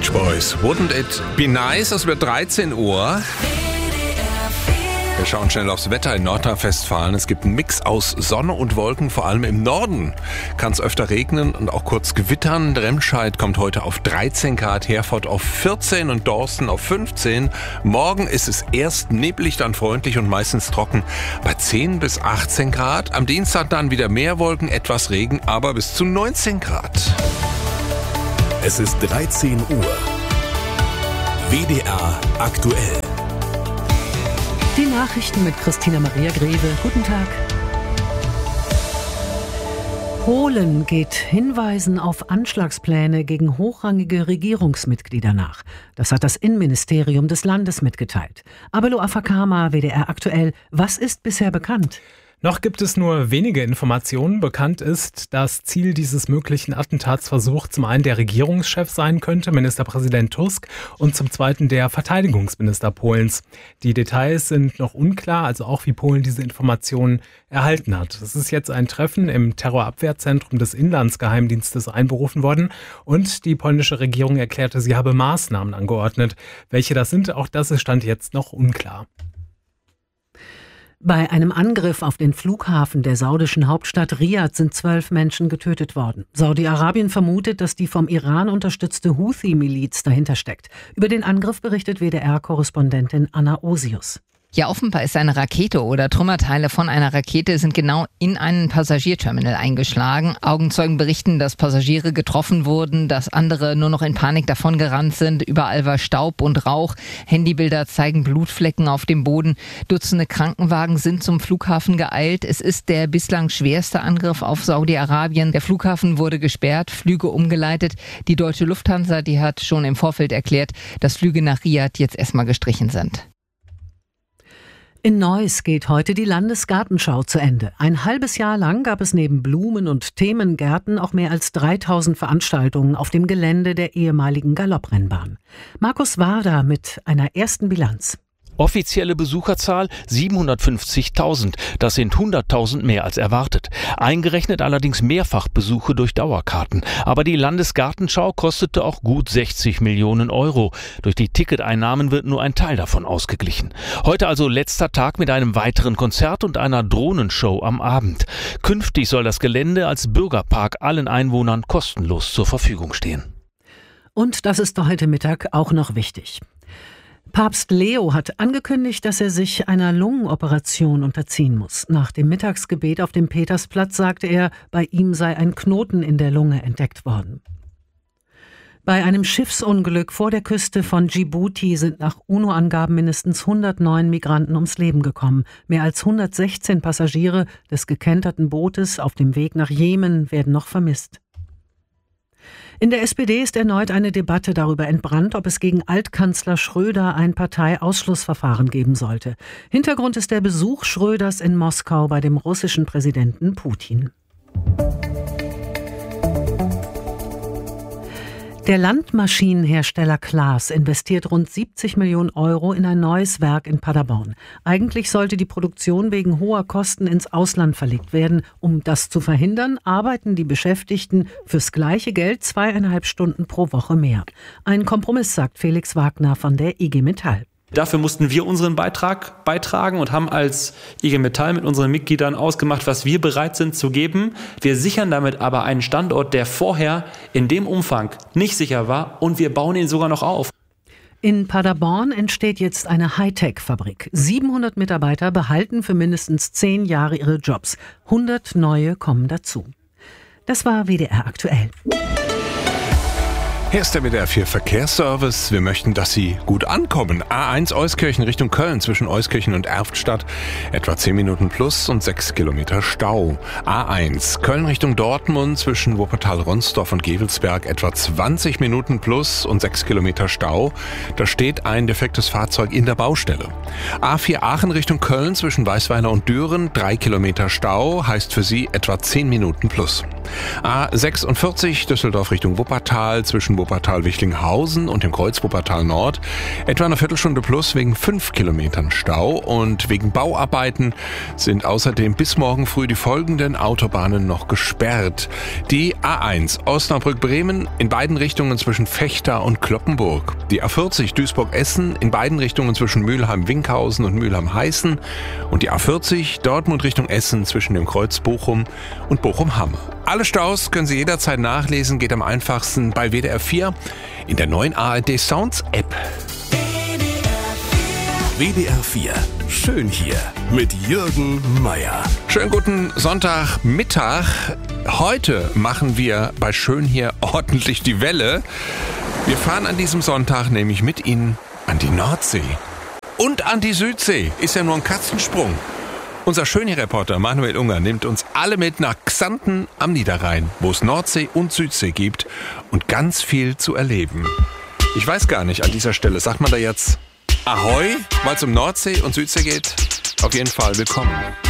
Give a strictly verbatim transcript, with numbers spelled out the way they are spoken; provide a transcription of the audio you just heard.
Beach Boys. Wouldn't it be nice? Es wird dreizehn Uhr. Wir schauen schnell aufs Wetter in Nordrhein-Westfalen. Es gibt einen Mix aus Sonne und Wolken, vor allem im Norden kann es öfter regnen und auch kurz gewittern. Remscheid kommt heute auf dreizehn Grad, Herford auf vierzehn und Dorsten auf fünfzehn. Morgen ist es erst neblig, dann freundlich und meistens trocken bei zehn bis achtzehn Grad. Am Dienstag dann wieder mehr Wolken, etwas Regen, aber bis zu neunzehn Grad. Es ist dreizehn Uhr. W D R aktuell. Die Nachrichten mit Christina Maria Greve. Guten Tag. Polen geht Hinweisen auf Anschlagspläne gegen hochrangige Regierungsmitglieder nach. Das hat das Innenministerium des Landes mitgeteilt. Abelo Afakama, W D R aktuell. Was ist bisher bekannt? Noch gibt es nur wenige Informationen. Bekannt ist, dass Ziel dieses möglichen Attentatsversuchs zum einen der Regierungschef sein könnte, Ministerpräsident Tusk, und zum zweiten der Verteidigungsminister Polens. Die Details sind noch unklar, also auch wie Polen diese Informationen erhalten hat. Es ist jetzt ein Treffen im Terrorabwehrzentrum des Inlandsgeheimdienstes einberufen worden und die polnische Regierung erklärte, sie habe Maßnahmen angeordnet. Welche das sind, auch das ist Stand jetzt noch unklar. Bei einem Angriff auf den Flughafen der saudischen Hauptstadt Riad sind zwölf Menschen getötet worden. Saudi-Arabien vermutet, dass die vom Iran unterstützte Houthi-Miliz dahinter steckt. Über den Angriff berichtet W D R-Korrespondentin Anna Osius. Ja, offenbar ist eine Rakete oder Trümmerteile von einer Rakete sind genau in einen Passagierterminal eingeschlagen. Augenzeugen berichten, dass Passagiere getroffen wurden, dass andere nur noch in Panik davongerannt sind. Überall war Staub und Rauch. Handybilder zeigen Blutflecken auf dem Boden. Dutzende Krankenwagen sind zum Flughafen geeilt. Es ist der bislang schwerste Angriff auf Saudi-Arabien. Der Flughafen wurde gesperrt, Flüge umgeleitet. Die deutsche Lufthansa, die hat schon im Vorfeld erklärt, dass Flüge nach Riad jetzt erstmal gestrichen sind. In Neuss geht heute die Landesgartenschau zu Ende. Ein halbes Jahr lang gab es neben Blumen- und Themengärten auch mehr als dreitausend Veranstaltungen auf dem Gelände der ehemaligen Galopprennbahn. Markus Warder mit einer ersten Bilanz. Offizielle Besucherzahl siebenhundertfünfzigtausend. Das sind hunderttausend mehr als erwartet. Eingerechnet allerdings Mehrfachbesuche durch Dauerkarten. Aber die Landesgartenschau kostete auch gut sechzig Millionen Euro. Durch die Ticketeinnahmen wird nur ein Teil davon ausgeglichen. Heute also letzter Tag mit einem weiteren Konzert und einer Drohnenshow am Abend. Künftig soll das Gelände als Bürgerpark allen Einwohnern kostenlos zur Verfügung stehen. Und das ist heute Mittag auch noch wichtig. Papst Leo hat angekündigt, dass er sich einer Lungenoperation unterziehen muss. Nach dem Mittagsgebet auf dem Petersplatz sagte er, bei ihm sei ein Knoten in der Lunge entdeckt worden. Bei einem Schiffsunglück vor der Küste von Djibouti sind nach UNO-Angaben mindestens hundertneun Migranten ums Leben gekommen. Mehr als hundertsechzehn Passagiere des gekenterten Bootes auf dem Weg nach Jemen werden noch vermisst. In der S P D ist erneut eine Debatte darüber entbrannt, ob es gegen Altkanzler Schröder ein Parteiausschlussverfahren geben sollte. Hintergrund ist der Besuch Schröders in Moskau bei dem russischen Präsidenten Putin. Der Landmaschinenhersteller Claas investiert rund siebzig Millionen Euro in ein neues Werk in Paderborn. Eigentlich sollte die Produktion wegen hoher Kosten ins Ausland verlegt werden. Um das zu verhindern, arbeiten die Beschäftigten fürs gleiche Geld zweieinhalb Stunden pro Woche mehr. Ein Kompromiss, sagt Felix Wagner von der I G Metall. Dafür mussten wir unseren Beitrag beitragen und haben als I G Metall mit unseren Mitgliedern ausgemacht, was wir bereit sind zu geben. Wir sichern damit aber einen Standort, der vorher in dem Umfang nicht sicher war, und wir bauen ihn sogar noch auf. In Paderborn entsteht jetzt eine Hightech-Fabrik. siebenhundert Mitarbeiter behalten für mindestens zehn Jahre ihre Jobs. hundert neue kommen dazu. Das war W D R aktuell. Hier ist der W D R vier Verkehrsservice. Wir möchten, dass Sie gut ankommen. A eins Euskirchen Richtung Köln zwischen Euskirchen und Erftstadt. Etwa zehn Minuten plus und sechs Kilometer Stau. A eins Köln Richtung Dortmund zwischen Wuppertal-Ronsdorf und Gevelsberg. Etwa zwanzig Minuten plus und sechs Kilometer Stau. Da steht ein defektes Fahrzeug in der Baustelle. A vier Aachen Richtung Köln zwischen Weißweiler und Düren. drei Kilometer Stau. Heißt für Sie etwa zehn Minuten plus. A sechsundvierzig Düsseldorf Richtung Wuppertal zwischen Wuppertal-Wichlinghausen und dem Kreuz Wuppertal Nord etwa eine Viertelstunde plus wegen fünf Kilometern Stau. Und wegen Bauarbeiten sind außerdem bis morgen früh die folgenden Autobahnen noch gesperrt. Die A eins Osnabrück-Bremen in beiden Richtungen zwischen Vechta und Cloppenburg. Die A vierzig Duisburg-Essen in beiden Richtungen zwischen Mülheim-Winkhausen und Mülheim-Heißen. Und die A vierzig Dortmund Richtung Essen zwischen dem Kreuz Bochum und Bochum-Hamme. Alle Staus können Sie jederzeit nachlesen, geht am einfachsten bei W D R vier in der neuen A R D Sounds App. W D R vier. Schön hier mit Jürgen Meier. Schönen guten Sonntagmittag. Heute machen wir bei Schön hier ordentlich die Welle. Wir fahren an diesem Sonntag nämlich mit Ihnen an die Nordsee. Und an die Südsee. Ist ja nur ein Katzensprung. Unser Schön-Hier-Reporter Manuel Unger nimmt uns alle mit nach Xanten am Niederrhein, wo es Nordsee und Südsee gibt und ganz viel zu erleben. Ich weiß gar nicht, an dieser Stelle, sagt man da jetzt Ahoi, weil es um Nordsee und Südsee geht? Auf jeden Fall willkommen.